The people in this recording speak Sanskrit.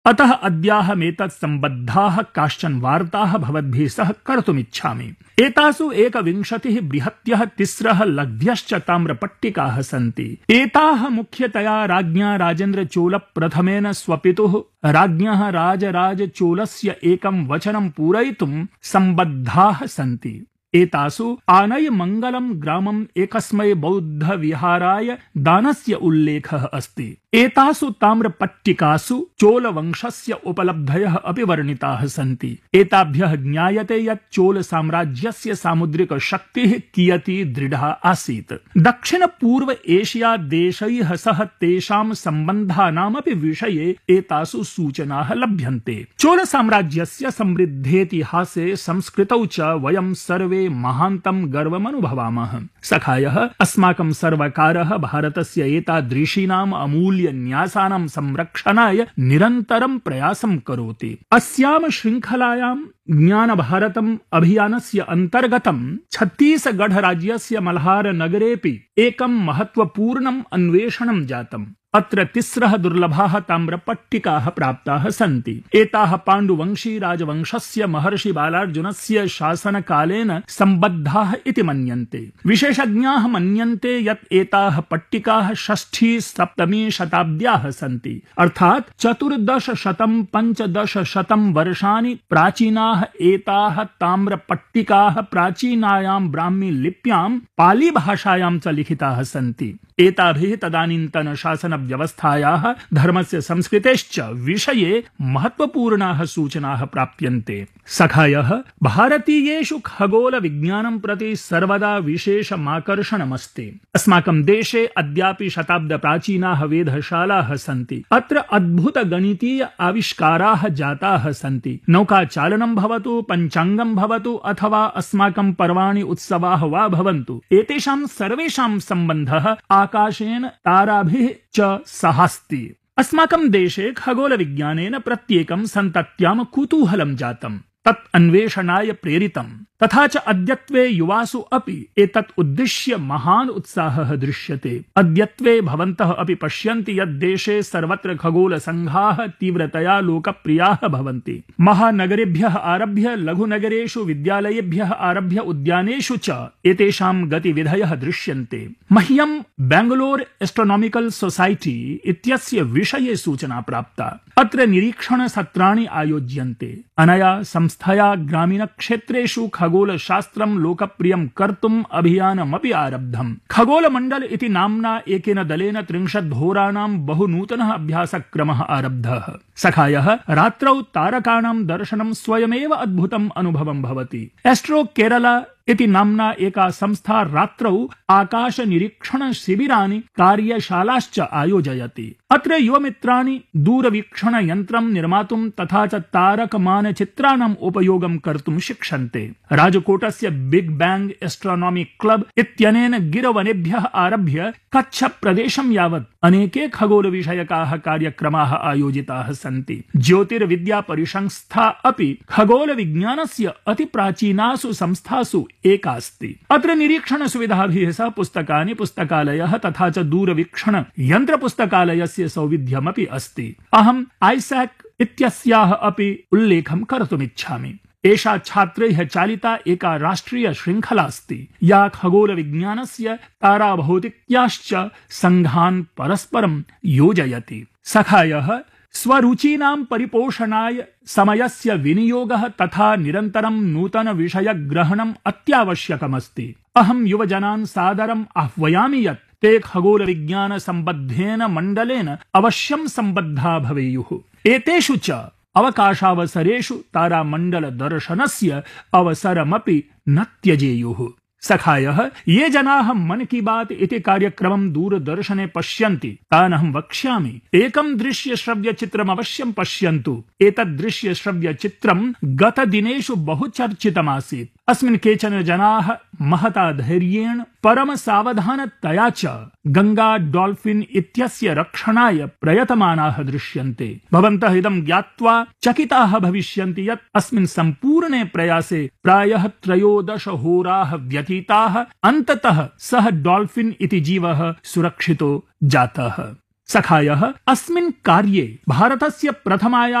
अतः अद्याहमेतत् सम्बद्धाः काश्चन वार्ताः भवद्भिः सह कर्तुमिच्छामि। एतासु 21 बृहत्यः 3 लघ्व्यश्च ताम्रपट्टिकाः सन्ति। एताः मुख्यतया राज्ञा राजेन्द्रचोल प्रथमेन स्वपितुः राज्ञः राजराजचोलस्य एकं वचनं पूरयितुं सम्बद्धाः सन्ति। एतासु आनय मंगलम ग्रामम् एकस्मै बौद्ध विहाराय दानस्य उल्लेखः अस्ति। एतासु ताम्रपट्टिकासु चोल वंशस्य उपलब्धयः अपि वर्णिताः सन्ति। एताभ्यः ज्ञायते यत् चोल साम्राज्यस्य सामुद्रिक शक्तिः कियती दृढा आसीत्। दक्षिण पूर्व एशिया देशैः सह तेषां सम्बन्धानामपि विषये एतासु सूचनाः लभ्यन्ते। चोल साम्राज्यस्य समृद्धेतिहासे संस्कृतौ च वयं सर्वे महान्तं गर्वमनुभवामः। सखायः अस्माकं सर्वकारः भारतस्य एतादृशीनाम् अमूल्य न्यासानां संरक्षणाय निरन्तरं प्रयासं करोति। अस्यां श्रृङ्खलायां ज्ञान भारतम् अभियानस्य अन्तर्गतं छत्तीसगढ़ राज्यस्य मल्हार नगरेऽपि एकं महत्वपूर्णम् अन्वेषणं जातम्। अत्र 3 दुर्लभाः ताम्रपट्टिकाः प्राप्ताः सन्ति। एताः पाण्डुवंशी राजवंशस्य महर्षि बालार्जुनस्य शासनकालेन सम्बद्धाः इति मन्यन्ते। विशेषज्ञाः मन्यन्ते यत् एताः पट्टिकाः 6ठी-7मी शताब्द्याः सन्ति, अर्थात् 1400-1500 वर्षाणि प्राचीनाः एताः ताम्रपट्टिकाः प्राचीनायां ब्राह्मी लिप्यां पाली भाषायां च लिखिताः सन्ति। एताभिः तदानीन्तन शासन व्यवस्थायाः धर्मस्य संस्कृतेश्च विषये महत्वपूर्णाः सूचनाः प्राप्यन्ते। सखायः भारतीयेषु खगोल विज्ञानं प्रति सर्वदा विशेषमाकर्षणमस्ति। अस्माकं देशे अद्यापि शताब्द प्राचीनाः वेधशालाः सन्ति। अत्र अद्भुत गणितीय आविष्काराः जाताः सन्ति। नौकाचालनं भवतु, पञ्चाङ्गं भवतु अथवा अस्माकं पर्वाणि उत्सवाः वा भवन्तु, एतेषां सर्वेषां सम्बन्धः आकाशेन ताराभिः च सहास्ति। अस्माकं देशे खगोल विज्ञानेन प्रत्येकं सन्तत्यां कुतूहलं जातम्, तत् अन्वेषणाय प्रेरितम्। तथा च अद्यत्वे युवासु अपि एतत् उद्दिश्य महान् उत्साहः दृश्यते। अद्यत्वे भवन्तः अपि पश्यन्ति यत् देशे सर्वत्र खगोल संघाः तीव्रतया लोकप्रियाः भवन्ति। महानगरेभ्यः आरभ्य लघुनगरेषु, विद्यालयेभ्यः आरभ्य उद्यानेषु च एतेषां गतिविधयः दृश्यन्ते। मह्यं बेंगलोर एस्ट्रोनॉमिकल सोसाइटी इत्यस्य विषये सूचना प्राप्ता। अत्र निरीक्षण सत्राणि आयोज्यन्ते। अनया संस्थया ग्रामीण क्षेत्रेषु खगोल शास्त्रं लोकप्रियं कर्तुम् अभियानमपि आरब्धम्। खगोल मंडल इति नाम्ना एकेन दलेन 30 होराणां बहु नूतनः अभ्यासक्रमः आरब्धः। सखायः रात्रौ तारकाणां दर्शनं स्वयमेव अद्भुतम् अनुभवं भवति। एस्ट्रो केरला इति नाम्ना एका संस्था रात्रौ आकाश निरीक्षण शिबिराणि कार्यशालाश्च आयोजयति। अत्र युवमित्राणि दूरवीक्षण यन्त्रं निर्मातुं तथा च तारकमानचित्राणाम् उपयोगं कर्तुं शिक्षन्ते। राजकोटस्य बिग बैंग एस्ट्रोनॉमी क्लब इत्यनेन गिरवनेभ्यः आरभ्य कच्छ प्रदेशं यावत् अनेके खगोल विषयकाः कार्यक्रमाः आयोजिताः सन्ति। ज्योतिर्विद्या परिसंस्था अपि खगोल विज्ञानस्य अति प्राचीनासु संस्थासु एका अस्ति। अत्र निरीक्षण सुविधाभिः सह पुस्तकानि, पुस्तकालयः तथा च दूरवीक्षण यन्त्र पुस्तकालयस्य सौविध्यमपि अस्ति। अहम् आइसैक इत्यस्याः अपि उल्लेखं कर्तुमिच्छामि। एषा छात्रैः चालिता एका राष्ट्रिय श्रृङ्खला अस्ति, या खगोल विज्ञानस्य ताराभौतिक्याश्च संघान् परस्परं योजयति। सखायः स्वरुचीनां परिपोषणाय समयस्य विनियोगः तथा निरन्तरं नूतन विषय ग्रहणम् अत्यावश्यकमस्ति। अहं युवजनान् सादरम् आह्वयामि यत् ते खगोल विज्ञान सम्बद्धेन मण्डलेन अवश्यं सम्बद्धा भवेयुः। एतेषु च अवकाशावसरेषु तारामण्डल दर्शनस्य अवसरमपि न त्यजेयुः। सखायः ये जनाः मन की बात इति कार्यक्रमं दूरदर्शने पश्यन्ति तानहं वक्ष्यामि, एकं दृश्यश्रव्यचित्रम् अवश्यं पश्यन्तु। एतत् दृश्यश्रव्यचित्रं गतदिनेषु बहु चर्चितमासीत्। अस्मिन् केचन जनाः महता धैर्येण परम सावधानतया च गंगा डॉल्फिन इत्यस्य रक्षणाय प्रयतमानाः दृश्यन्ते। भवन्तः इदं ज्ञात्वा चकिताः भविष्यन्ति यत् अस्मिन् सम्पूर्णे प्रयासे प्रायः 13 होराः व्यतीताः। अन्ततः सः डॉल्फिन इति जीवः सुरक्षितो जातः। सखायः अस्मिन् कार्ये भारतस्य प्रथमाया